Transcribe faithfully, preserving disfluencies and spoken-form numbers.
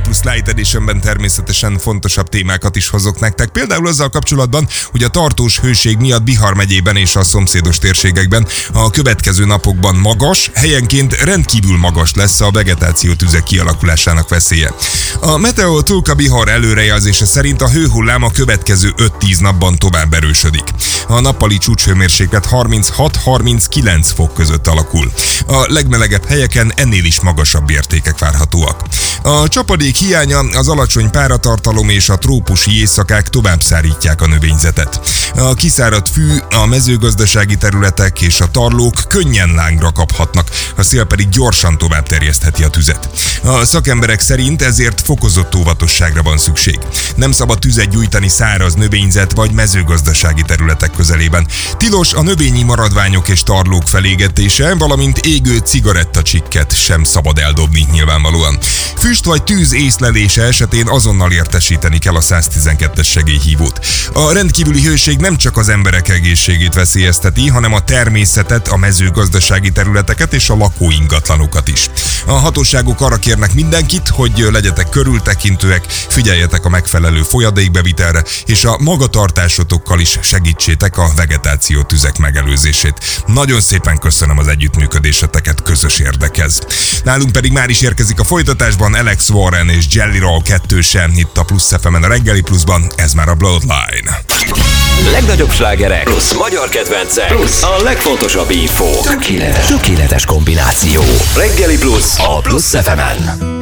Plus Light Editionben természetesen fontosabb témákat is hozok nektek. Például azzal kapcsolatban, hogy a tartós hőség miatt Bihar megyében és a szomszédos térségekben a következő napokban magas, helyenként rendkívül magas lesz a vegetáció tüzek kialakulásának veszélye. A Meteo Tulka Bihar előrejelzése szerint a hőhullám a következő öt-tíz napban tovább erősödik. A nappali csúcshőmérséklet harminchat-harminckilenc fok között alakul. A legmelegebb helyeken ennél is magasabb értékek várhatóak. A csapadék hiánya, az alacsony páratartalom és a trópusi éjszakák tovább szárítják a növényzetet. A kiszáradt fű, a mezőgazdasági területek és a tarlók könnyen lángra kaphatnak, a szél pedig gyorsan tovább terjesztheti a tüzet. A szakemberek szerint ezért fokozott óvatosságra van szükség. Nem szabad tüzet gyújtani száraz növényzet vagy mezőgazdasági területek közelében. Tilos a növényi maradványok és tarlók felégetése, valamint égő cigarettacsikket sem szabad eldobni nyilvánvalóan. Füst vagy tűz észlelése esetén azonnal értesíteni kell a száztizenkettes segélyhívót. A rendkívüli hőség nem csak az emberek egészségét veszélyezteti, hanem a természetet, a mezőgazdasági területeket és a lakóingatlanokat is. A hatóságok arra kérnek mindenkit, hogy legyetek körültekintőek, figyeljetek a megfelelő folyadékbevitelre, és a magatartásotokkal is segítsétek a vegetáció tüzek megelőzését. Nagyon szépen köszönöm az együttműködéseteket, közös érdekez. Nálunk pedig már is érkezik a folytatásban Alex Warren és Jelly Roll kettősen itt a Plusz ef emen a Reggeli Pluszban, ez már a Bloodline. Legnagyobb slágerek plusz magyar kedvencek plusz a legfontosabb info. Tökéletes, tökéletes kombináció. Reggeli Plusz a Plusz ef emen.